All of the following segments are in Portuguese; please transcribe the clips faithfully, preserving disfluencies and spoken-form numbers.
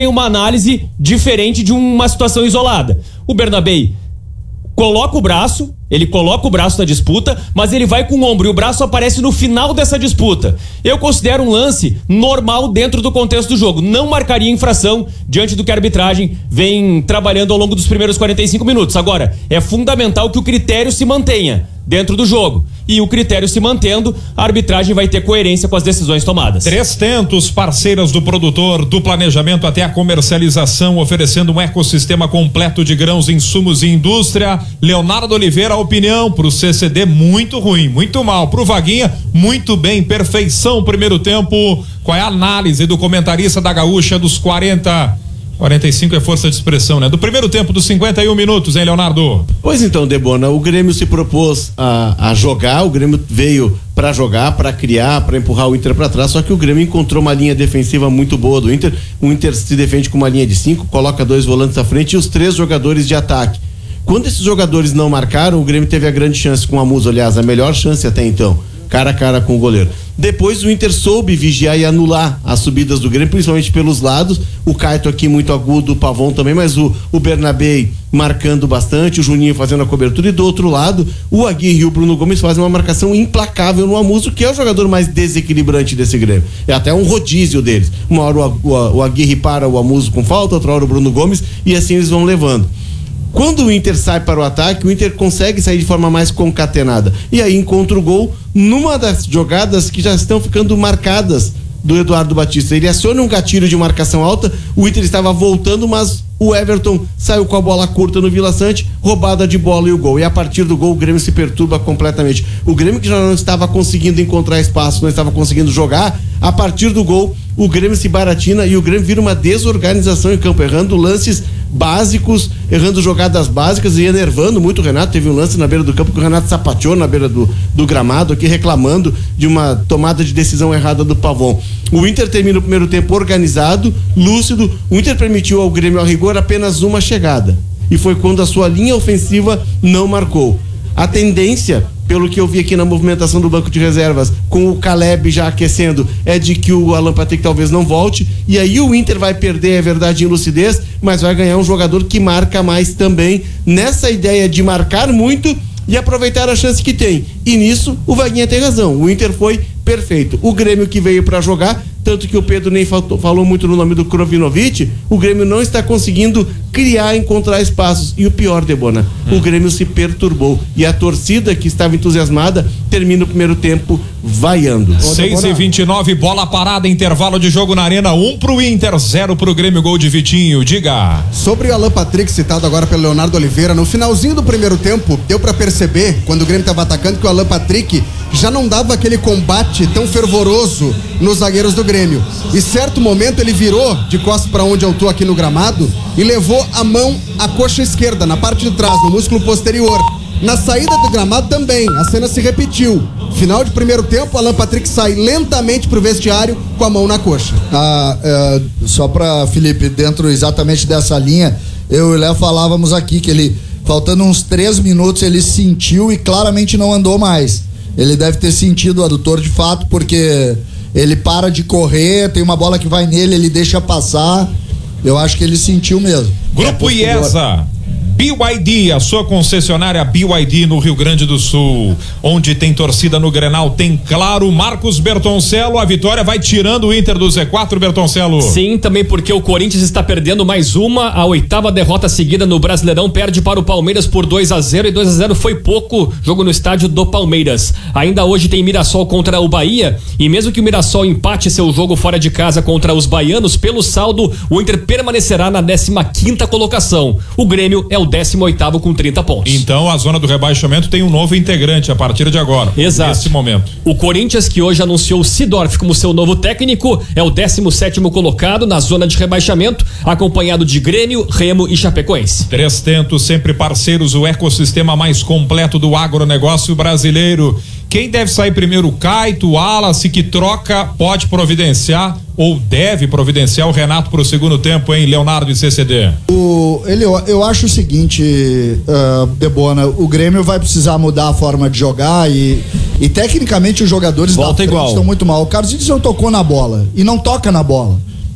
uma análise diferente de uma situação isolada. O Bernabei coloca o braço, ele coloca o braço na disputa, mas ele vai com o ombro e o braço aparece no final dessa disputa. Eu considero um lance normal dentro do contexto do jogo. Não marcaria infração diante do que a arbitragem vem trabalhando ao longo dos primeiros quarenta e cinco minutos. Agora, é fundamental que o critério se mantenha dentro do jogo. E o critério se mantendo, a arbitragem vai ter coerência com as decisões tomadas. Três Tentos, parceiras do produtor, do planejamento até a comercialização, oferecendo um ecossistema completo de grãos, insumos e indústria. Leonardo Oliveira, a opinião pro C C D muito ruim, muito mal. Pro Vaguinha, muito bem, perfeição, primeiro tempo. Qual é a análise do comentarista da Gaúcha dos quarenta... quarenta e cinco é força de expressão, né? Do primeiro tempo dos cinquenta e um minutos, hein, Leonardo? Pois então, Debona, o Grêmio se propôs a, a jogar, o Grêmio veio para jogar, para criar, para empurrar o Inter para trás, só que o Grêmio encontrou uma linha defensiva muito boa do Inter. O Inter se defende com uma linha de cinco, coloca dois volantes à frente e os três jogadores de ataque. Quando esses jogadores não marcaram, o Grêmio teve a grande chance com a Muso, aliás, a melhor chance até então, cara a cara com o goleiro. Depois o Inter soube vigiar e anular as subidas do Grêmio, principalmente pelos lados. O Caito aqui muito agudo, o Pavon também, mas o, o Bernabei marcando bastante, o Juninho fazendo a cobertura. E do outro lado, o Aguirre e o Bruno Gomes fazem uma marcação implacável no Amuso, que é o jogador mais desequilibrante desse Grêmio. É até um rodízio deles. Uma hora o, o, o Aguirre para o Amuso com falta, outra hora o Bruno Gomes, e assim eles vão levando. Quando o Inter sai para o ataque, o Inter consegue sair de forma mais concatenada. E aí encontra o gol numa das jogadas que já estão ficando marcadas do Eduardo Batista. Ele aciona um gatilho de marcação alta, o Inter estava voltando, mas o Everton saiu com a bola curta no Vila Sante, roubada de bola e o gol. E a partir do gol o Grêmio se perturba completamente. O Grêmio, que já não estava conseguindo encontrar espaço, não estava conseguindo jogar, a partir do gol o Grêmio se baratina e o Grêmio vira uma desorganização em campo, errando lances básicos, errando jogadas básicas e enervando muito o Renato. Teve um lance na beira do campo que o Renato sapateou na beira do, do gramado aqui, reclamando de uma tomada de decisão errada do Pavon. O Inter termina o primeiro tempo organizado, lúcido. O Inter permitiu ao Grêmio, a rigor, apenas uma chegada, e foi quando a sua linha ofensiva não marcou. A tendência, pelo que eu vi aqui na movimentação do banco de reservas, com o Caleb já aquecendo, é de que o Alan Patrick talvez não volte, e aí o Inter vai perder, é verdade, em lucidez, mas vai ganhar um jogador que marca mais também, nessa ideia de marcar muito e aproveitar a chance que tem. E nisso o Vaguinha tem razão, o Inter foi perfeito. O Grêmio que veio para jogar, tanto que o Pedro nem faltou, falou muito no nome do Krovinovic, o Grêmio não está conseguindo criar, encontrar espaços. E o pior, Debona, hum. o Grêmio se perturbou. E a torcida, que estava entusiasmada, termina o primeiro tempo vaiando. seis e vinte e nove, bola parada, intervalo de jogo na Arena, um pro Inter, zero pro Grêmio, gol de Vitinho. Diga. Sobre o Alan Patrick, citado agora pelo Leonardo Oliveira, no finalzinho do primeiro tempo, deu pra perceber, quando o Grêmio estava atacando, que o Alan Patrick já não dava aquele combate tão fervoroso nos zagueiros do Grêmio. E certo momento ele virou de costas para onde eu tô aqui no gramado e levou a mão à coxa esquerda, na parte de trás, no músculo posterior. Na saída do gramado também, a cena se repetiu. Final de primeiro tempo, Alan Patrick sai lentamente pro vestiário com a mão na coxa. Ah, é, só pra Felipe, dentro exatamente dessa linha, eu e o Léo falávamos aqui que ele, faltando uns três minutos, ele sentiu e claramente não andou mais. Ele deve ter sentido o adutor de fato, porque ele para de correr, tem uma bola que vai nele, ele deixa passar. Eu acho que ele sentiu mesmo. Grupo é IESA, B Y D, a sua concessionária B Y D no Rio Grande do Sul, onde tem torcida no Grenal, tem claro, Marcos Bertoncello, a vitória vai tirando o Inter do Z quatro, Bertoncello. Sim, também porque o Corinthians está perdendo mais uma, a oitava derrota seguida no Brasileirão, perde para o Palmeiras por dois a zero, e dois a zero foi pouco, jogo no estádio do Palmeiras. Ainda hoje tem Mirassol contra o Bahia, e mesmo que o Mirassol empate seu jogo fora de casa contra os baianos, pelo saldo, o Inter permanecerá na décima quinta colocação. O Grêmio é o décimo oitavo com trinta pontos. Então a zona do rebaixamento tem um novo integrante a partir de agora. Exato. Nesse momento. O Corinthians, que hoje anunciou o Sidorf como seu novo técnico, é o décimo sétimo colocado na zona de rebaixamento, acompanhado de Grêmio, Remo e Chapecoense. Três Tentos, sempre parceiros, o ecossistema mais completo do agronegócio brasileiro. Quem deve sair primeiro? O Caito, o Wallace, que troca, pode providenciar ou deve providenciar o Renato para o segundo tempo, hein, Leonardo e C C D? O, ele, eu acho o seguinte, uh, Debona, o Grêmio vai precisar mudar a forma de jogar e, e tecnicamente os jogadores volta igual, estão muito mal. O Carlos Edson tocou na bola e não toca na bola.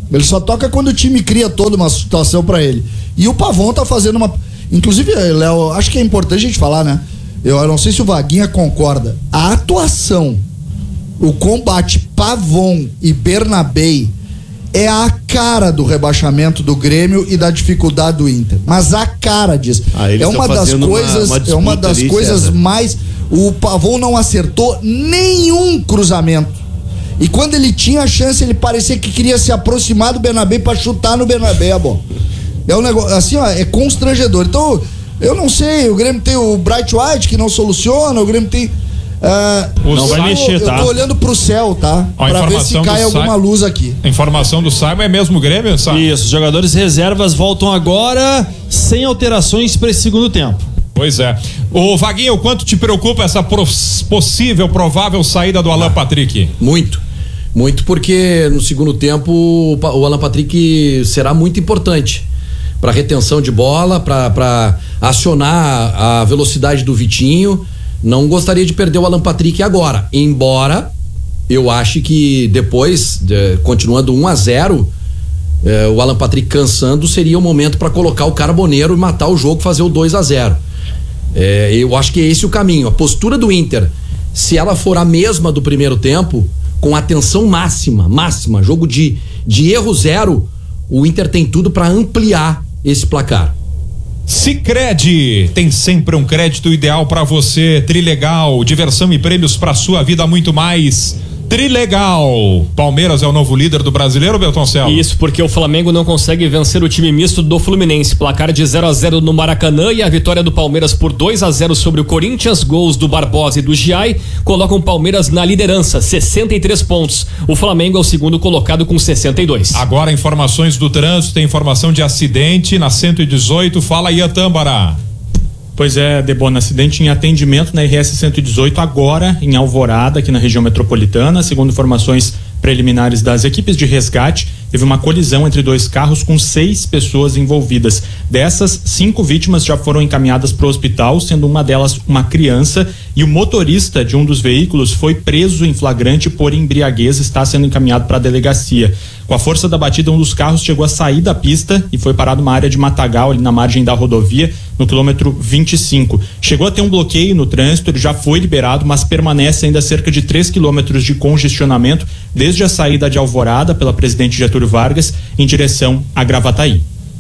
Ele só toca quando o time cria toda uma situação pra ele. E o Pavon tá fazendo uma... Inclusive, Léo, acho que é importante a gente falar, né? Eu, eu não sei se o Vaguinha concorda. A atuação, o combate Pavon e Bernabei é a cara do rebaixamento do Grêmio e da dificuldade do Inter. Mas a cara disso. Ah, é uma das coisas, uma, uma é uma das ali, coisas César. mais... O Pavon não acertou nenhum cruzamento. E quando ele tinha a chance, ele parecia que queria se aproximar do Bernabei pra chutar no Bernabei a bola. É um negócio, assim, ó, é constrangedor. Então, eu não sei, o Grêmio tem o Bright White que não soluciona, o Grêmio tem... Uh, não vai tô, mexer, tá? Eu tô olhando pro céu, tá? Ó, pra ver se cai alguma Sa... luz aqui. A informação do Simon é mesmo o Grêmio, sabe? Isso, os jogadores reservas voltam agora sem alterações para esse segundo tempo. Pois é. Ô Vaguinho, o quanto te preocupa essa possível, provável saída do Alan Patrick? Muito. Muito, porque no segundo tempo o Alan Patrick será muito importante para retenção de bola, para acionar a velocidade do Vitinho. Não gostaria de perder o Alan Patrick agora, embora eu ache que depois, de, continuando um a zero, eh, o Alan Patrick cansando, seria o momento para colocar o Carboneiro e matar o jogo, fazer o dois a zero. Eh, eu acho que é esse o caminho. A postura do Inter, se ela for a mesma do primeiro tempo, com atenção máxima, máxima, jogo de, de erro zero, o Inter tem tudo para ampliar esse placar. Sicredi tem sempre um crédito ideal para você. Trilegal, diversão e prêmios para sua vida, muito mais. Trilegal. Palmeiras é o novo líder do Brasileiro, Beltoncello? Isso, porque o Flamengo não consegue vencer o time misto do Fluminense. Placar de zero a zero no Maracanã e a vitória do Palmeiras por dois a zero sobre o Corinthians. Gols do Barbosa e do Giai colocam o Palmeiras na liderança, sessenta e três pontos. O Flamengo é o segundo colocado com sessenta e dois. Agora informações do trânsito, tem informação de acidente na cento e dezoito. Fala aí, Tâmbara. Pois é, Debona, acidente em atendimento na R S cento e dezoito agora em Alvorada, aqui na região metropolitana. Segundo informações preliminares das equipes de resgate, teve uma colisão entre dois carros com seis pessoas envolvidas. Dessas, cinco vítimas já foram encaminhadas para o hospital, sendo uma delas uma criança, e o motorista de um dos veículos foi preso em flagrante por embriaguez, está sendo encaminhado para a delegacia. Com a força da batida, um dos carros chegou a sair da pista e foi parado numa área de matagal, ali na margem da rodovia, no quilômetro vinte e cinco. Chegou a ter um bloqueio no trânsito, ele já foi liberado, mas permanece ainda cerca de três quilômetros de congestionamento desde a saída de Alvorada pela Presidente Getúlio Vargas em direção a Gravataí.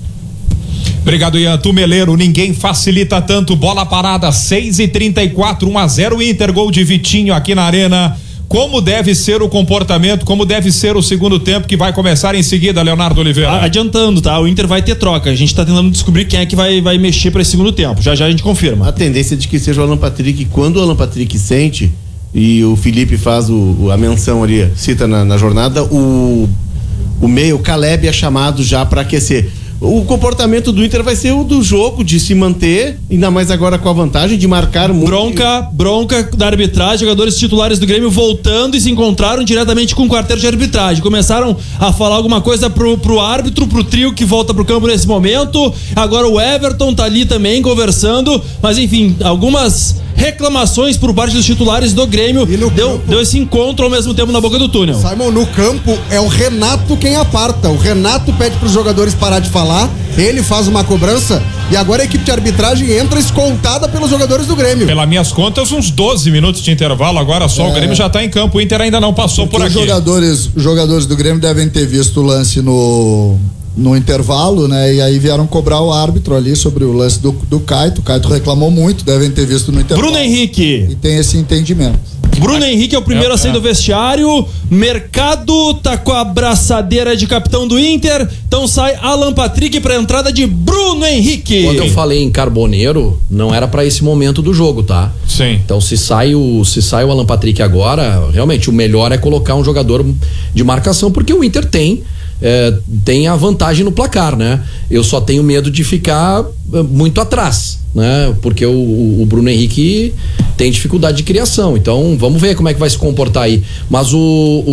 Obrigado, Ian Tumeleiro. Ninguém facilita tanto. Bola parada, seis e trinta e quatro, um a zero Inter, gol de Vitinho aqui na Arena. Como deve ser o comportamento, como deve ser o segundo tempo que vai começar em seguida, Leonardo Oliveira? Adiantando, tá? O Inter vai ter troca. A gente tá tentando descobrir quem é que vai, vai mexer para esse segundo tempo. Já já a gente confirma. A tendência é de que seja o Alan Patrick. Quando o Alan Patrick sente, e o Felipe faz o, a menção ali, cita na, na jornada, o, o meio, o Caleb é chamado já para aquecer. O comportamento do Inter vai ser o do jogo, de se manter, ainda mais agora com a vantagem de marcar muito. Bronca, bronca da arbitragem, jogadores titulares do Grêmio voltando e se encontraram diretamente com o quarteto de arbitragem. Começaram a falar alguma coisa pro, pro árbitro, pro trio que volta pro campo nesse momento. Agora o Everton tá ali também conversando, mas enfim, algumas reclamações por parte dos titulares do Grêmio. Deu, deu esse encontro ao mesmo tempo na boca do túnel. Simon, no campo é o Renato quem aparta. O Renato pede pros jogadores parar de falar, ele faz uma cobrança e agora a equipe de arbitragem entra escoltada pelos jogadores do Grêmio. Pelas minhas contas, uns doze minutos de intervalo, agora só é. O Grêmio já tá em campo, o Inter ainda não passou Porque por aqui. Os jogadores, os jogadores do Grêmio devem ter visto o lance no no intervalo, né? E aí vieram cobrar o árbitro ali sobre o lance do, do Caito. O Caito reclamou muito, devem ter visto no intervalo. Bruno Henrique. E tem esse entendimento. Bruno Henrique é o primeiro é, a sair é. do vestiário. Mercado tá com a abraçadeira de capitão do Inter. Então sai Alan Patrick pra entrada de Bruno Henrique. Quando eu falei em Carboneiro, não era pra esse momento do jogo, tá? Sim. Então se sai o, se sai o Alan Patrick agora, realmente o melhor é colocar um jogador de marcação, porque o Inter tem É, tem a vantagem no placar, né? Eu só tenho medo de ficar muito atrás, né? Porque o, o Bruno Henrique tem dificuldade de criação, então vamos ver como é que vai se comportar aí. Mas o,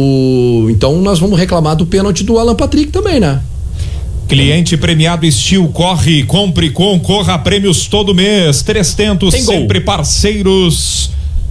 o então nós vamos reclamar do pênalti do Alan Patrick também, né? Cliente premiado Steel, corre, compre, concorra a prêmios todo mês. Trezentos, sempre parceiros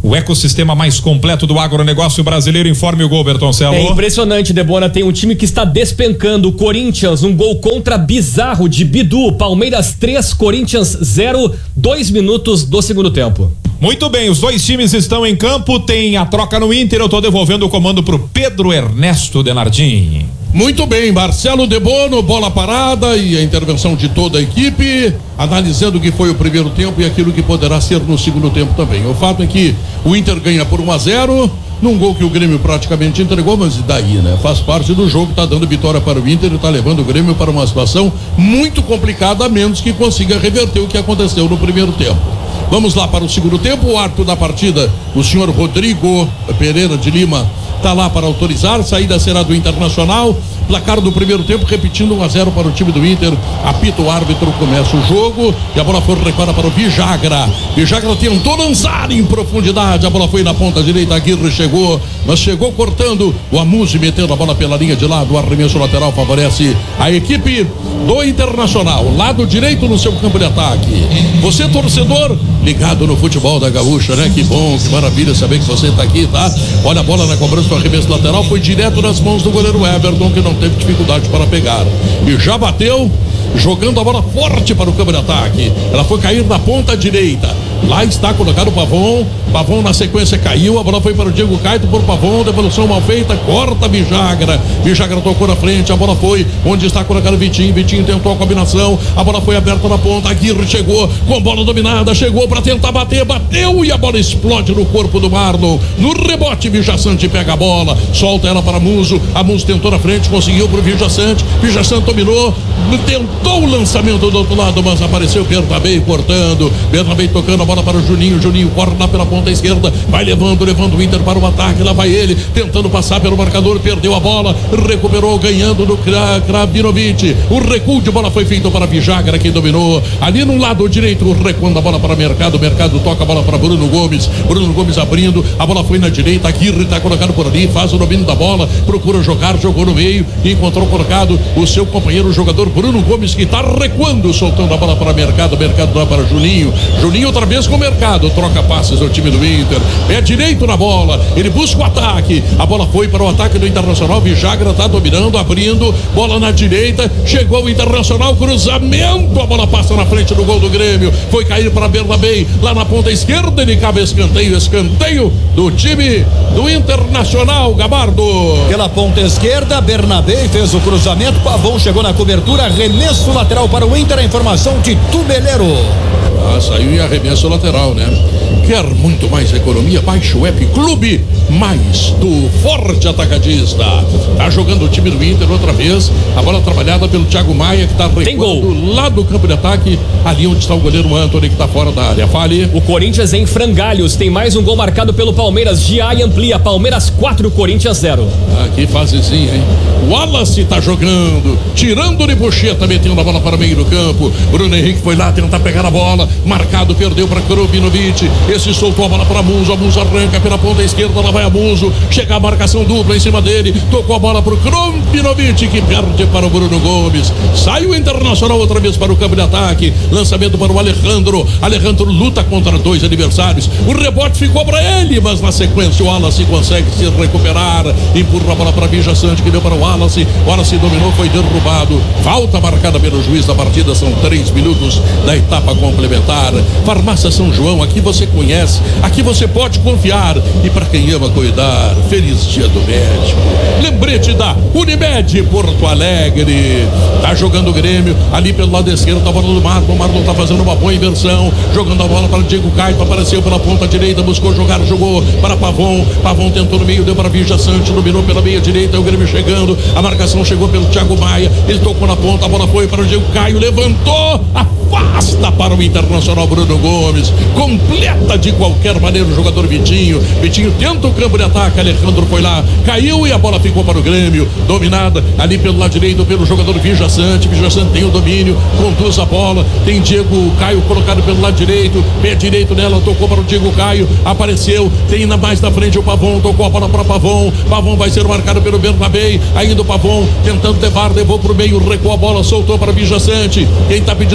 O ecossistema mais completo do agronegócio brasileiro. Informe o gol, Bertoncello. É impressionante, Debona. Tem um time que está despencando. O Corinthians, um gol contra bizarro de Bidu. Palmeiras três, Corinthians zero, dois minutos do segundo tempo. Muito bem, os dois times estão em campo. Tem a troca no Inter. Eu tô devolvendo o comando pro Pedro Ernesto Denardim. Muito bem, Marcelo Debono, bola parada e a intervenção de toda a equipe, analisando o que foi o primeiro tempo e aquilo que poderá ser no segundo tempo também. O fato é que o Inter ganha por um a zero, num gol que o Grêmio praticamente entregou, mas e daí, né? Faz parte do jogo, tá dando vitória para o Inter e tá levando o Grêmio para uma situação muito complicada, a menos que consiga reverter o que aconteceu no primeiro tempo. Vamos lá para o segundo tempo, o árbitro da partida, o senhor Rodrigo Pereira de Lima, está lá para autorizar, saída será do Internacional, placar do primeiro tempo, repetindo um a zero para o time do Inter, apita o árbitro, começa o jogo, e a bola foi recuada para o Vijagra, Vijagra tentou lançar em profundidade, a bola foi na ponta direita, Aguirre chegou, mas chegou cortando, o Amuse metendo a bola pela linha de lado, o arremesso lateral favorece a equipe do Internacional, lado direito no seu campo de ataque. Você, torcedor, ligado no futebol da Gaúcha, né? Que bom, que maravilha saber que você está aqui, tá? Olha a bola na cobrança do arremesso lateral, foi direto nas mãos do goleiro Everton, que não teve dificuldade para pegar. E já bateu, jogando a bola forte para o campo de ataque. Ela foi cair na ponta direita. Lá está colocado o Pavon. Pavon na sequência caiu. A bola foi para o Diego Caetano por Pavon. Devolução mal feita. Corta Vijagra. Vijagra tocou na frente. A bola foi onde está colocado o Vitinho. Vitinho tentou a combinação. A bola foi aberta na ponta. Aguirre chegou com a bola dominada. Chegou para tentar bater. Bateu e a bola explode no corpo do Marlon. No rebote, Vijaçante pega a bola. Solta ela para Muso. A Muso tentou na frente. Conseguiu para o Vijaçante. Vijaçante dominou. Tentou o lançamento do outro lado, mas apareceu Bernabé cortando. Bernabé tocando a bola para o Juninho. Juninho corre lá pela ponta esquerda. Vai levando, levando o Inter para o ataque. Lá vai ele, tentando passar pelo marcador. Perdeu a bola, recuperou, ganhando do Kravinovic. O recuo de bola foi feito para Vijagra, quem dominou. Ali no lado direito, recuando a bola para Mercado. Mercado toca a bola para Bruno Gomes. Bruno Gomes abrindo. A bola foi na direita. Aguirre está colocado por ali. Faz o domínio da bola. Procura jogar, jogou no meio. E encontrou colocado o seu companheiro, o jogador Bruno Gomes, que está recuando, soltando a bola para Mercado. Mercado dá para Juninho. Juninho outra vez com o Mercado. Troca passes ao time do Inter. Pé direito na bola. Ele busca o ataque. A bola foi para o ataque do Internacional. Vijagra está dominando, abrindo. Bola na direita. Chegou o Internacional. Cruzamento. A bola passa na frente do gol do Grêmio. Foi cair para Bernabé. Lá na ponta esquerda. Ele cabe escanteio. Escanteio do time do Internacional. Gabardo. Pela ponta esquerda, Bernabé fez o cruzamento. Pavon chegou na cobertura. Arremesso lateral para o Inter. A informação de Tubeleiro. Ah, saiu em arremesso lateral, né? Quer muito mais economia? Baixe o app Clube Mais do Forte Atacadista. Tá jogando o time do Inter outra vez. A bola trabalhada pelo Thiago Maia, que tá recuando lá do campo de ataque, ali onde está o goleiro Antony, que tá fora da área. Fale. O Corinthians em frangalhos. Tem mais um gol marcado pelo Palmeiras. Giai amplia. Palmeiras quatro, Corinthians zero. Ah, que fasezinha, hein? O Wallace tá jogando, tirando de bocheta, metendo a bola para o meio do campo. Bruno Henrique foi lá tentar pegar a bola. Marcado, perdeu para Kravinovic. Esse soltou a bola para Muso. A Muso arranca pela ponta esquerda. Lá vai a Muso. Chega a marcação dupla em cima dele. Tocou a bola para o Kravinovic, que perde para o Bruno Gomes. Sai o Internacional outra vez para o campo de ataque. Lançamento para o Alejandro. Alejandro luta contra dois adversários. O rebote ficou para ele, mas na sequência o Wallace consegue se recuperar. Empurra a bola para Bija Sante, que deu para o Wallace. O Wallace dominou, foi derrubado. Falta marcada pelo juiz da partida. São três minutos da etapa complementar. Farmácia São João, aqui você conhece, aqui você pode confiar. E para quem ama cuidar, feliz dia do médico. Lembrete da Unimed Porto Alegre. Tá jogando o Grêmio ali pelo lado esquerdo, a bola do Marlon. O Marlon tá fazendo uma boa inversão, jogando a bola para o Diego Caetano, apareceu pela ponta direita, buscou jogar, jogou para Pavon. Pavon tentou no meio, deu para Vija Sante, dominou pela meia direita, o Grêmio chegando, a marcação chegou pelo Thiago Maia, ele tocou na ponta, a bola foi para o Diego Caetano, levantou, afasta para o Internacional Bruno Gomes, completa de qualquer maneira o jogador Vitinho. Vitinho tenta o campo de ataque, Alejandro foi lá, caiu e a bola ficou para o Grêmio, dominada ali pelo lado direito pelo jogador Vija Sante. Vija Sante tem o domínio, conduz a bola, tem Diego Caio colocado pelo lado direito, pé direito dela, tocou para o Diego Caio, apareceu, tem na mais na frente o Pavon, tocou a bola para Pavon, Pavon vai ser marcado pelo Bernabé, ainda o Pavon tentando levar, levou para o meio, recuou a bola, soltou para Vija Sante. Quem está pedindo bola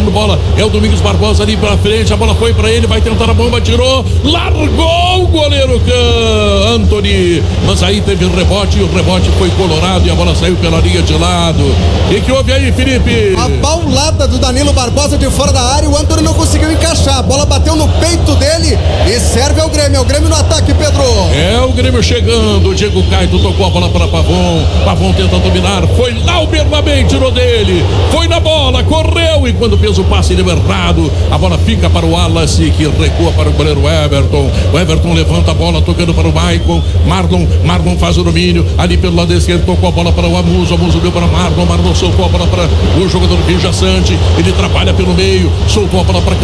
é o Domingos Barbosa ali pra frente, a bola foi pra ele, vai tentar a bomba, tirou, largou o goleiro Can, Anthony, mas aí teve rebote e o rebote foi colorado e a bola saiu pela linha de lado. E que houve aí, Felipe? A paulada do Danilo Barbosa de fora da área, o Antônio não conseguiu encaixar, a bola bateu no peito dele e serve ao Grêmio, é o Grêmio no ataque, Pedro. É o Grêmio chegando, o Diego Caito tocou a bola para Pavon, Pavon tenta dominar, foi lá o Bernabé, tirou dele, foi na bola, correu e quando fez o passe deu errado, a bola fica para o Wallace que recua para o goleiro Everton, o Everton levanta a bola tocando para o Maicon, Marlon, Marlon faz o domínio, ali pelo lado esquerdo tocou a bola para o Amuso, Amuso deu para Marlon, Marlon soltou a bola para o jogador Vija Sante, ele trabalha pelo meio, soltou a bola para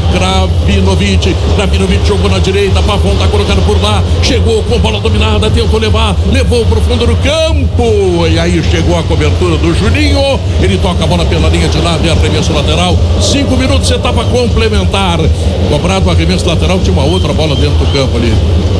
Kravinovic, Kravinovic jogou na direita, Pavon tá colocado por lá, chegou com bola dominada, tentou levar, levou pro fundo do campo, e aí chegou a cobertura do Juninho, ele toca a bola pela linha de lado e arremesso lateral, cinco minutos, etapa complementar, cobrado arremesso lateral, tinha uma outra bola dentro do campo ali,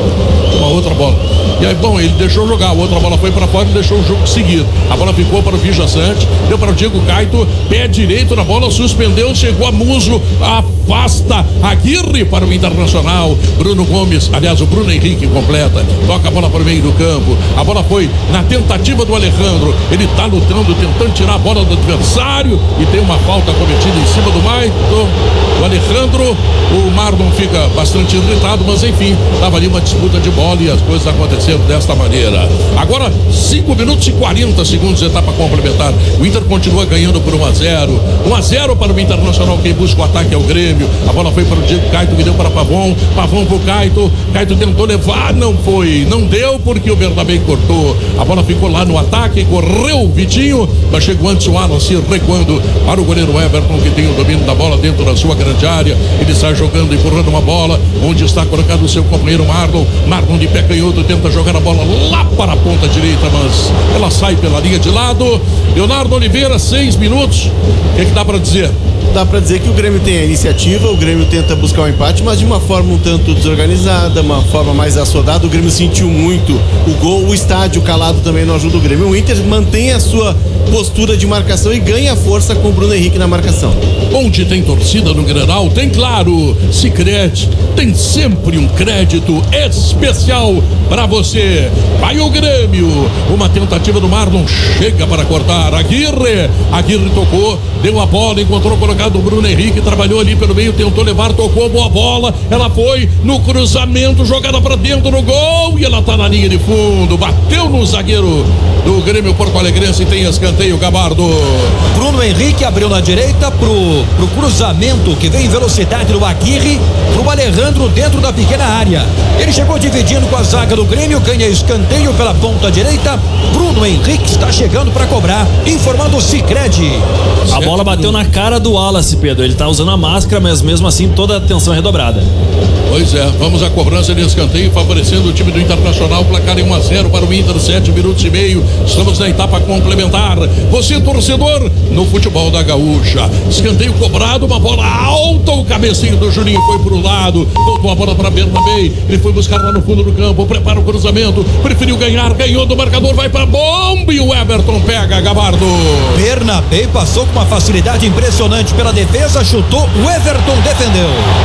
uma outra bola, e aí bom, ele deixou jogar, a outra bola foi para fora e deixou o jogo seguir, a bola ficou para o Vija Sante, deu para o Diego Caito, pé direito na bola, suspendeu, chegou a Muso, afasta Aguirre para o Internacional, Bruno Gomes, aliás o Bruno Henrique completa, toca a bola para o meio do campo, a bola foi na tentativa do Alejandro, ele está lutando, tentando tirar a bola do adversário e tem uma falta cometida em cima do Maicon, o Alejandro, o Marlon fica bastante irritado, mas enfim, estava ali uma disputa de bola e as coisas aconteceram desta maneira. Agora cinco minutos e quarenta segundos, etapa complementar, o Inter continua ganhando por um a zero, um a zero para o Internacional, quem busca o ataque é o Grêmio, a bola foi para o Diego Caito que deu para Pavon, Pavon para o Caito, Caito tentou levar, não foi, não deu porque o Bernabé cortou, a bola ficou lá no ataque, correu o Vitinho, mas chegou antes o Wallace recuando para o goleiro Everton que tem o domínio da bola dentro da sua grande área, ele sai jogando, empurrando uma bola, onde está colocado o seu companheiro Marlon, Marlon de pé canhoto tenta jogar a bola lá para a ponta direita, mas ela sai pela linha de lado. Leonardo Oliveira, seis minutos, o que, é que dá para dizer? Dá pra dizer que o Grêmio tem a iniciativa, o Grêmio tenta buscar o empate, mas de uma forma um tanto desorganizada, uma forma mais assodada. O Grêmio sentiu muito o gol, o estádio calado também não ajuda o Grêmio. O Inter mantém a sua postura de marcação e ganha força com o Bruno Henrique na marcação. Onde tem torcida no Grenal, tem claro, Sicredi, tem sempre um crédito especial para você. Vai o Grêmio, uma tentativa do Marlon, chega para cortar, Aguirre, Aguirre tocou, deu a bola, encontrou colocado o Bruno Henrique, trabalhou ali pelo meio, tentou levar, tocou, boa bola, ela foi no cruzamento, jogada para dentro no gol e ela tá na linha de fundo, bateu no zagueiro do Grêmio Porto Alegrense e tem escanteio, Gabardo. Bruno Henrique abriu na direita pro, pro cruzamento que vem em velocidade do Aguirre pro Alejandro dentro da pequena área. Ele chegou dividindo com a zaga do Grêmio, ganha escanteio pela ponta direita. Bruno Henrique está chegando para cobrar, informando o Sicredi. A bola bateu na cara do Wallace, Pedro. Ele tá usando a máscara, mas mesmo assim toda a atenção é redobrada. Pois é, vamos à cobrança de escanteio, favorecendo o time do Internacional, placar em um a zero para o Inter, sete minutos e meio, estamos na etapa complementar. Você, torcedor, no futebol da Gaúcha, escanteio cobrado, uma bola alta, o cabecinho do Juninho foi pro lado, voltou a bola para Bernabé, ele foi buscar lá no fundo do campo, prepara o cruzamento, preferiu ganhar, ganhou do marcador, vai para bomba e o Everton pega, Gabardo. Bernabé passou com uma facilidade impressionante pela defesa, chutou, o Everton defendeu.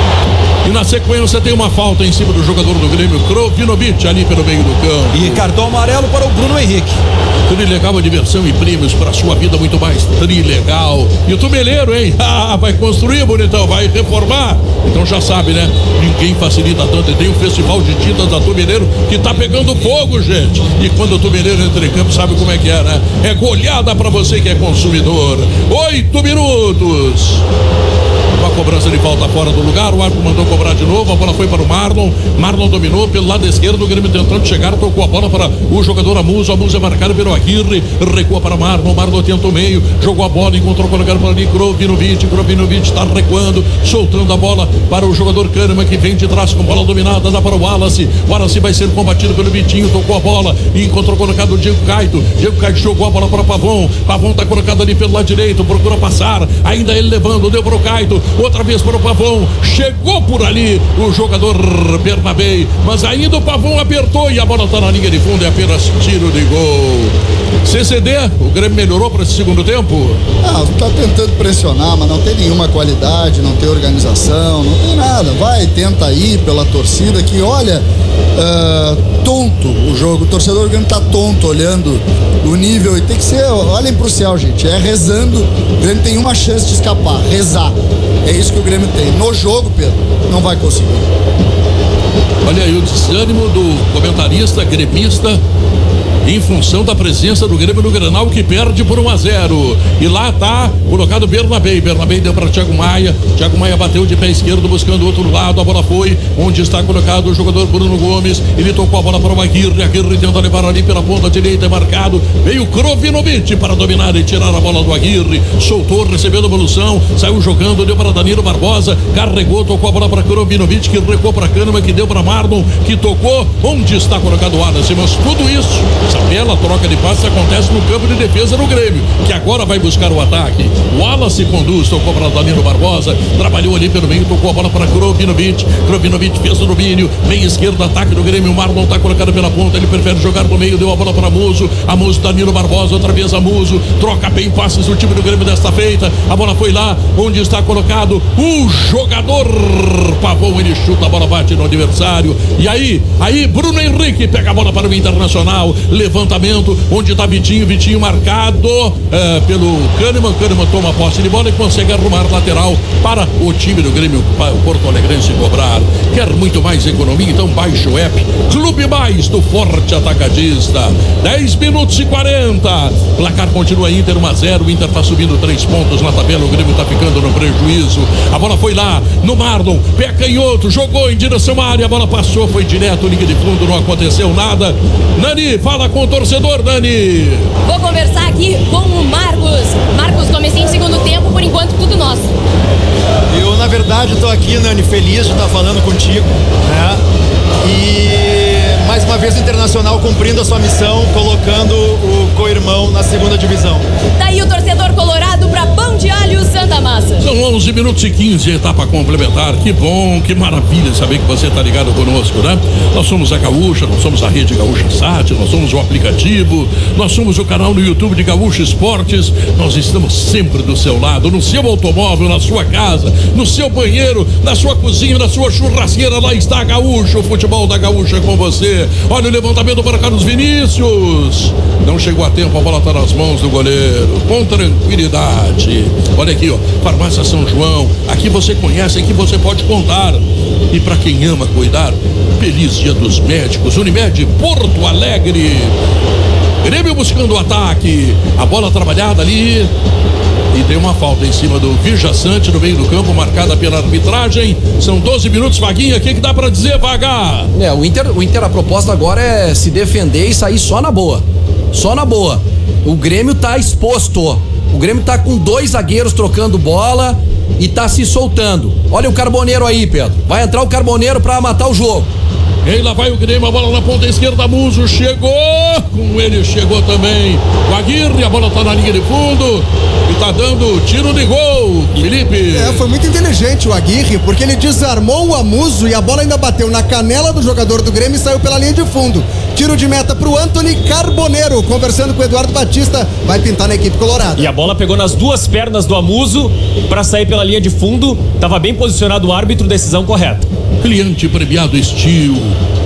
E na sequência tem uma falta em cima do jogador do Grêmio, Krovinovic, ali pelo meio do campo. E cartão amarelo para o Bruno Henrique. Trilegal, diversão e prêmios para sua vida muito mais trilegal. E o Tumeleiro, hein? Ah, vai construir, bonitão, vai reformar. Então já sabe, né? Ninguém facilita tanto. E tem o Festival de Tintas da Tumeleiro que tá pegando fogo, gente. E quando o Tumeleiro entra em campo, sabe como é que é, né? É goleada para você que é consumidor. Oito minutos. Uma cobrança de falta fora do lugar, o árbitro mandou cobrar de novo, a bola foi para o Marlon, Marlon dominou pelo lado esquerdo, o Grêmio tentando chegar, tocou a bola para o jogador Amuso, Amuso é marcado pelo Aguirre, recua para Marlon, Marlon tentou meio, jogou a bola, encontrou colocado para ali, Krovinovic, Krovinovic está recuando, soltando a bola para o jogador Kahneman que vem de trás com bola dominada, dá para o Wallace, Wallace vai ser combatido pelo Vitinho, tocou a bola e encontrou colocado o Diego Caito, Diego Caito jogou a bola para Pavon, Pavon está colocado ali pelo lado direito, procura passar, ainda ele levando, deu para o Caito, outra vez para o Pavão, chegou por ali o jogador Bernabé, mas ainda o Pavão apertou e a bola está na linha de fundo, é apenas tiro de gol. C C D, o Grêmio melhorou para esse segundo tempo? Ah, tá tentando pressionar, mas não tem nenhuma qualidade, não tem organização, não tem nada. Vai, tenta ir pela torcida que, olha, uh, tonto o jogo. O torcedor do Grêmio tá tonto olhando o nível e tem que ser, olhem pro céu, gente, é rezando. O Grêmio tem uma chance de escapar, rezar. É isso que o Grêmio tem. No jogo, Pedro, não vai conseguir. Olha aí o desânimo do comentarista gremista em função da presença do Grêmio no Grenal, que perde por um a zero. E lá tá colocado Bernabé. Bernabé deu para Thiago Maia. Thiago Maia bateu de pé esquerdo buscando o outro lado. A bola foi onde está colocado o jogador Bruno Gomes. Ele tocou a bola para o Aguirre. Aguirre tenta levar ali pela ponta direita, é marcado. Veio Krovinovic para dominar e tirar a bola do Aguirre. Soltou, recebeu a evolução. Saiu jogando, deu para Danilo Barbosa. Carregou, tocou a bola para Krovinovic, que recuou para Kahneman, que deu para Marlon, que tocou. Onde está colocado o Wallace? Mas tudo isso, essa bela troca de passes acontece no campo de defesa do Grêmio, que agora vai buscar o ataque. O Wallace conduz, tocou para Danilo Barbosa, trabalhou ali pelo meio, tocou a bola para Krovinovic. Krovinovic fez o domínio, meio esquerdo, ataque do Grêmio. O Marlon está colocado pela ponta, ele prefere jogar no meio, deu a bola para Muso. A Muso, Danilo Barbosa, outra vez a Muso, troca bem passes do time do Grêmio desta feita. A bola foi lá, onde está colocado o jogador Pavão, ele chuta, a bola bate no adversário. E aí, aí Bruno Henrique pega a bola para o Internacional, levantamento, onde está Vitinho, Vitinho marcado é, pelo Kahneman. Kahneman toma posse de bola e consegue arrumar lateral para o time do Grêmio, o Porto Alegrense cobrar. Quer muito mais economia? Então baixe o app Clube Mais do Forte Atacadista. dez minutos e quarenta. Placar continua Inter um a zero. O Inter está subindo três pontos na tabela. O Grêmio está ficando no prejuízo. A bola foi lá no Marlon, pé canhoto, jogou em direção à área. A bola passou, foi direto, linha de fundo, não aconteceu nada. Nani, fala com o torcedor, Nani. Vou conversar aqui com o Marcos. Marcos, comecinho em segundo tempo, por enquanto tudo nosso. Eu, na verdade, estou aqui, Nani, feliz de estar falando contigo, né? E mais uma vez o Internacional cumprindo a sua missão, colocando o co-irmão na segunda divisão. Daí o torcedor colorado para Pão de Alho Santa Massa. São onze minutos e quinze, etapa complementar. Que bom, que maravilha saber que você está ligado conosco, né? Nós somos a Gaúcha, nós somos a Rede Gaúcha Sat, nós somos o aplicativo, nós somos o canal no YouTube de Gaúcha Esportes. Nós estamos sempre do seu lado, no seu automóvel, na sua casa, no seu banheiro, na sua cozinha, na sua churrasqueira. Lá está a Gaúcha, o futebol da Gaúcha com você. Olha o levantamento para Carlos Vinícius. Não chegou a tempo, a bola está nas mãos do goleiro. Com tranquilidade. Olha aqui, ó, Farmácia São João. Aqui você conhece, aqui você pode contar. E para quem ama cuidar, feliz Dia dos Médicos. Unimed Porto Alegre. Grêmio buscando o ataque. A bola trabalhada ali. E tem uma falta em cima do Vijaçante no meio do campo, marcada pela arbitragem. São doze minutos, Vaguinha. O que, que dá pra dizer, Vagar? É, o Inter, o Inter, a proposta agora é se defender e sair só na boa. Só na boa. O Grêmio tá exposto. O Grêmio tá com dois zagueiros trocando bola e tá se soltando. Olha o Carboneiro aí, Pedro. Vai entrar o Carboneiro pra matar o jogo. E lá vai o Grêmio, a bola na ponta esquerda, Muso chegou, com ele chegou também o Aguirre, a bola tá na linha de fundo e tá dando tiro de gol, Felipe. É, foi muito inteligente o Aguirre, porque ele desarmou o Amuso e a bola ainda bateu na canela do jogador do Grêmio e saiu pela linha de fundo. Tiro de meta pro Antony Carboneiro, conversando com o Eduardo Batista, vai pintar na equipe colorada. E a bola pegou nas duas pernas do Amuso pra sair pela linha de fundo, tava bem posicionado o árbitro, decisão correta. Cliente premiado Steel.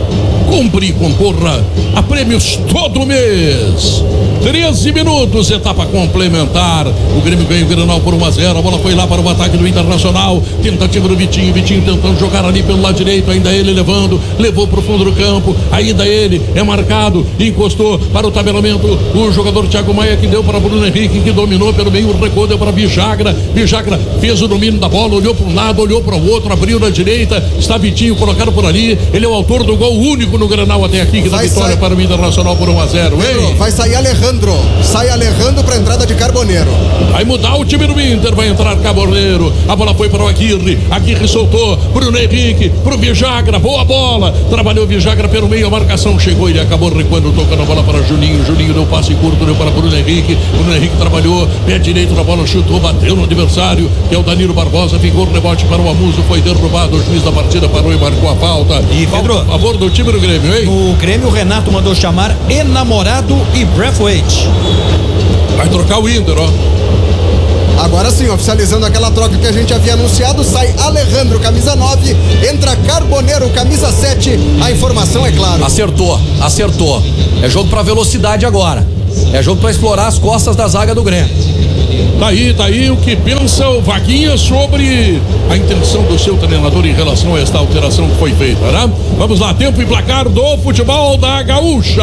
Compre e concorra a prêmios todo mês. treze minutos, etapa complementar. O Grêmio ganha o Grenal por um a zero. A bola foi lá para o ataque do Internacional. Tentativa do Vitinho. Vitinho tentando jogar ali pelo lado direito. Ainda ele levando. Levou para o fundo do campo. Ainda ele é marcado. Encostou para o tabelamento. O jogador Thiago Maia, que deu para Bruno Henrique, que dominou pelo meio. Recuou, deu para Vijagra. Vijagra fez o domínio da bola. Olhou para um lado, olhou para o outro. Abriu na direita. Está Vitinho colocado por ali. Ele é o autor do gol único no Grenal até aqui, que dá vitória para o Internacional por um a zero. Pedro, vai sair Alejandro. Sai Alejandro para entrada de Carboneiro. Vai mudar o time do Inter, vai entrar Carboneiro. A bola foi para o Aguirre. Aguirre soltou Bruno Henrique, pro Vijagra. Boa bola. Trabalhou Vijagra pelo meio, a marcação chegou. Ele acabou recuando, tocando a bola para Juninho. Juninho deu passe curto, deu para Bruno Henrique. Bruno Henrique trabalhou, pé direito na bola, chutou, bateu no adversário, que é o Danilo Barbosa. Ficou o rebote para o Amuso, foi derrubado. O juiz da partida parou e marcou a falta. E Pedro, a favor do time do Grêmio, hein? O Grêmio, o Renato mandou chamar Enamorado e Braithwaite. Vai trocar o Inter, ó. Agora sim, oficializando aquela troca que a gente havia anunciado, sai Alejandro, camisa nove, entra Carboneiro, camisa sete. A informação é clara. Acertou, acertou. É jogo pra velocidade agora. É jogo pra explorar as costas da zaga do Grêmio. Tá aí, tá aí o que pensa o Vaguinha sobre a intenção do seu treinador em relação a esta alteração que foi feita, né? Vamos lá, tempo e placar do futebol da Gaúcha.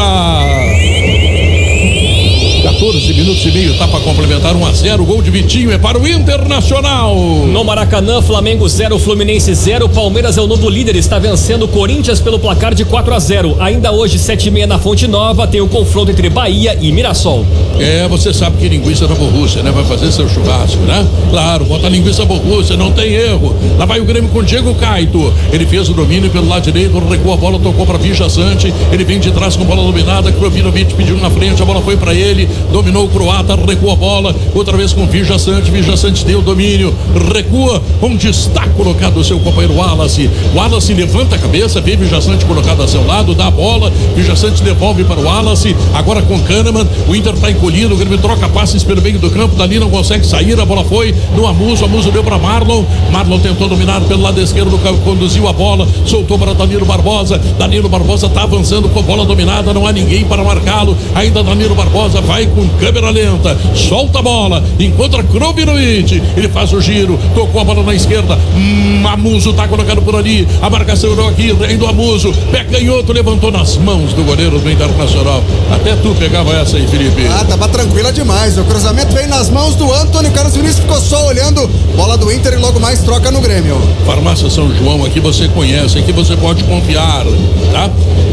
quatorze minutos e meio, tá para complementar um a zero. O gol de Vitinho é para o Internacional. No Maracanã, Flamengo zero, Fluminense zero. Palmeiras é o novo líder, está vencendo o Corinthians pelo placar de quatro a zero. Ainda hoje, sete e meia na Fonte Nova, tem o confronto entre Bahia e Mirassol. É, você sabe que linguiça da Borrússia, né? Vai fazer seu churrasco, né? Claro, bota linguiça Borrússia, não tem erro. Lá vai o Grêmio com o Diego Caito. Ele fez o domínio pelo lado direito, recuou a bola, tocou para Vija Sante. Ele vem de trás com bola dominada. Krovinovic pediu na frente, a bola foi para ele. Dominou o croata, recuou a bola. Outra vez com Vija Sante. Vija Sante deu o domínio, recua. Onde está colocado o seu companheiro Wallace? Wallace levanta a cabeça, vê Vija Sante colocado a seu lado, dá a bola. Vija Sante devolve para o Wallace. Agora com Kahneman. O Inter está encolhido. O Grêmio troca passes pelo meio do campo. Dali não consegue sair. A bola foi no Amuso. Amuso deu para Marlon. Marlon tentou dominar pelo lado esquerdo. Conduziu a bola. Soltou para Danilo Barbosa. Danilo Barbosa está avançando com a bola dominada. Não há ninguém para marcá-lo. Ainda Danilo Barbosa vai com câmera lenta. Solta a bola. Encontra Krovinovic. Ele faz o giro. Tocou a bola na esquerda. Hum, Amuso está colocado por ali. A marcação do Aguirre. Ainda o Amuso. Pé canhoto. Levantou nas mãos do goleiro do Internacional. Até tu pegava essa aí, Felipe. Ah, tava tranquila demais. O cruzamento veio nas mãos do Antônio. Carlos Vinícius ficou só olhando. Bola do Inter e logo mais troca no Grêmio. Farmácia São João, aqui você conhece, aqui você pode confiar, tá?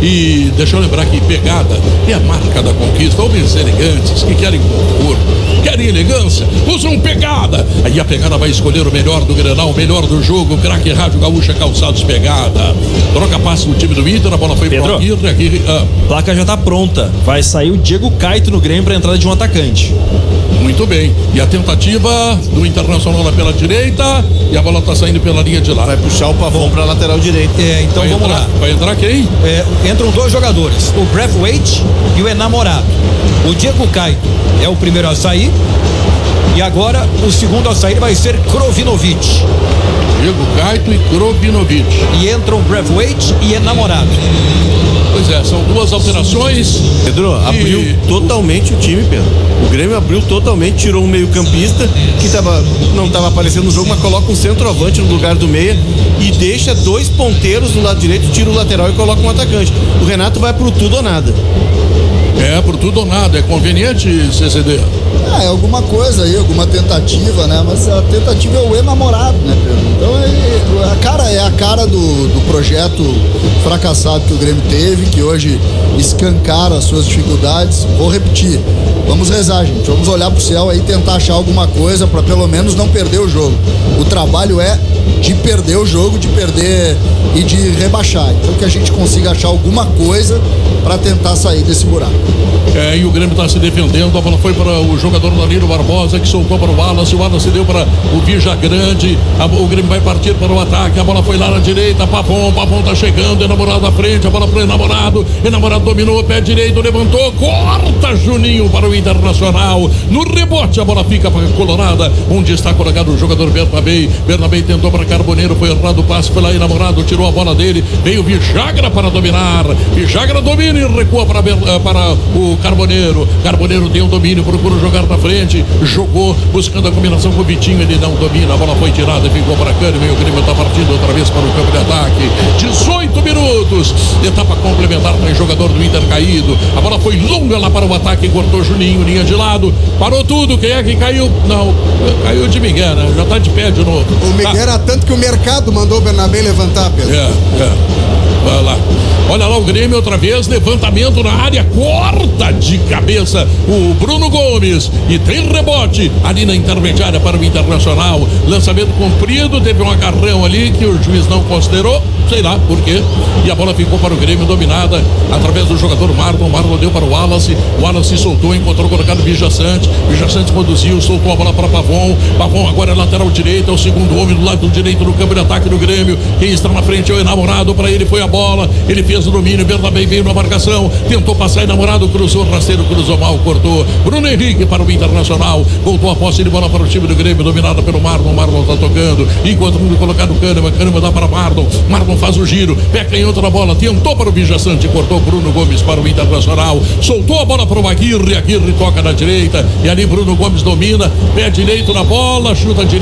E deixa eu lembrar que pegada é a marca da conquista. Homens elegantes que querem conforto, querem elegância, usam pegada. Aí a pegada vai escolher o melhor do Grenal, o melhor do jogo. Craque Rádio Gaúcha, calçados pegada. Troca passe no time do Inter, a bola foi Pedro, pro Aguirre, Aguirre, ah. placa já tá pronta. Vai sair o Diego Caito no Grêmio pra entrada de um atacante. Muito bem. E a tentativa do Internacional lá pela direita. E a bola tá saindo pela linha de lá. Vai puxar o Pavão pra lateral direita. É, então vai vamos entrar, lá. Vai entrar quem? É, entram dois jogadores, o Braithwaite e o Enamorado. O Diego Caito é o primeiro a sair. E agora o segundo a sair vai ser Krovinovic. Diego Caito e Krovinovic. E entram Braithwaite e Enamorado. Pois é, são duas alterações. Pedro, abriu e... totalmente o time, Pedro. O Grêmio abriu totalmente, tirou um meio-campista que tava, não estava aparecendo no jogo, mas coloca um centroavante no lugar do meia e deixa dois ponteiros no lado direito, tira o lateral e coloca um atacante. O Renato vai pro tudo ou nada. É, por tudo ou nada. É conveniente, C C D? Ah, é alguma coisa aí, alguma tentativa, né? Mas a tentativa é o enamorado, né, Pedro? Então é, a cara, é a cara do, do projeto fracassado que o Grêmio teve, que hoje escancara as suas dificuldades. Vou repetir, vamos rezar, gente. Vamos olhar pro céu aí e tentar achar alguma coisa para pelo menos não perder o jogo. O trabalho é de perder o jogo, de perder e de rebaixar. Então que a gente consiga achar alguma coisa para tentar sair desse buraco. É, e o Grêmio está se defendendo. A bola foi para o jogador Danilo Barbosa, que soltou para o Wallace. O Wallace deu para o Vija Grande. A, o Grêmio vai partir para o ataque. A bola foi lá na direita. Pavão, Pavão tá chegando. Enamorado à frente. A bola para o Enamorado. Enamorado dominou. Pé direito, levantou. Corta Juninho para o Internacional. No rebote, a bola fica para a Colorada, onde está colocado o jogador Bernabé. Bernabé tentou para Carboneiro. Foi errado o passe. Foi lá Enamorado. Tirou a bola dele. Veio Vijagra para dominar. Vijagra domina e recua para, para o Carboneiro. Carboneiro tem um domínio, procura jogar na frente, jogou, buscando a combinação com o Vitinho, ele não domina, a bola foi tirada e ficou para Kahneman, o Grêmio está partindo outra vez para o campo de ataque. dezoito minutos, etapa complementar, tem jogador do Inter caído, a bola foi longa lá para o ataque, cortou Juninho, linha de lado, parou tudo, quem é que caiu? Não, caiu de Miguel, né? Já está de pé de novo. O Miguel tá. Era tanto que o mercado mandou o Bernabé levantar, Pedro. É, é. Vai lá. Olha lá o Grêmio outra vez, levantamento na área, corta de cabeça o Bruno Gomes e tem rebote ali na intermediária para o Internacional. Lançamento comprido, teve um agarrão ali que o juiz não considerou, sei lá por quê. E a bola ficou para o Grêmio, dominada através do jogador Marlon. Marlon deu para o Wallace, o Wallace soltou, encontrou colocado Vija Sante. Vija Sante conduziu, soltou a bola para Pavon. Pavon agora é lateral direito, é o segundo homem do lado direito do campo de ataque do Grêmio. Quem está na frente é o enamorado, para ele foi a bola, ele fez o domínio, Bernabé veio na marcação, tentou passar, enamorado, cruzou, rasteiro, cruzou mal, cortou. Bruno Henrique para o Internacional, voltou a posse de bola para o time do Grêmio, dominada pelo Marlon. Marlon está tocando, enquanto mundo colocado o Kahneman, Kahneman dá para Marlon, Marlon faz o giro, pega em outra bola, tentou para o Vija Sante, cortou Bruno Gomes para o Internacional, soltou a bola para o Aguirre, Aguirre toca na direita, e ali Bruno Gomes domina, pé direito na bola, chuta direito.